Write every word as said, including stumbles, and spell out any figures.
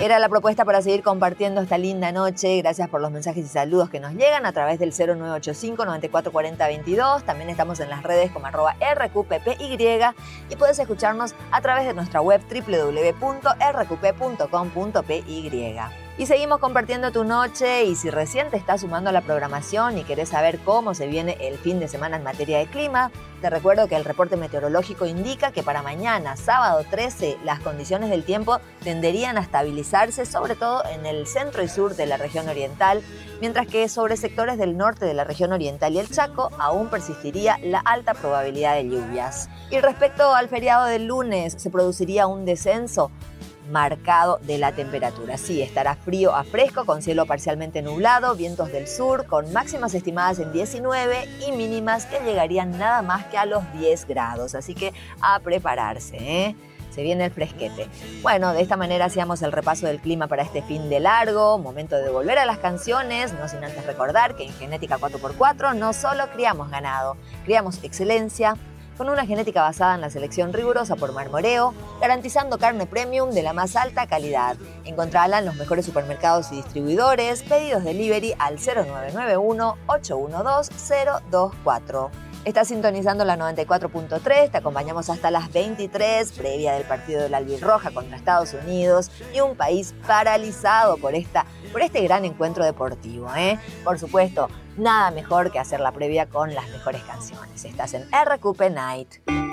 Era la propuesta para seguir compartiendo esta linda noche. Gracias por los mensajes y saludos que nos llegan a través del cero nueve ocho cinco, nueve cuatro cuatro cero, veintidós. También estamos en las redes como arroba R Q P P Y y puedes escucharnos a través de nuestra web doble u doble u doble u punto r q p punto com punto p y. Y seguimos compartiendo tu noche, y si recién te estás sumando a la programación y querés saber cómo se viene el fin de semana en materia de clima, te recuerdo que el reporte meteorológico indica que para mañana, sábado trece, las condiciones del tiempo tenderían a estabilizarse, sobre todo en el centro y sur de la región oriental, mientras que sobre sectores del norte de la región oriental y el Chaco aún persistiría la alta probabilidad de lluvias. Y respecto al feriado del lunes, se produciría un descenso marcado de la temperatura. Sí, estará frío a fresco, con cielo parcialmente nublado, vientos del sur, con máximas estimadas en diecinueve y mínimas que llegarían nada más que a los diez grados. Así que a prepararse, ¿eh? Se viene el fresquete. Bueno, de esta manera hacíamos el repaso del clima para este fin de largo. Momento de volver a las canciones, no sin antes recordar que en Genética cuatro por cuatro no solo criamos ganado, criamos excelencia, con una genética basada en la selección rigurosa por marmoreo, garantizando carne premium de la más alta calidad. Encontrala en los mejores supermercados y distribuidores. Pedidos delivery al cero nueve nueve uno, ocho uno dos, cero dos cuatro. Estás sintonizando la noventa y cuatro punto tres, te acompañamos hasta las veintitrés, previa del partido de la albirroja contra Estados Unidos y un país paralizado por, esta, por este gran encuentro deportivo, ¿eh? Por supuesto, nada mejor que hacer la previa con las mejores canciones. Estás en R Q P Night.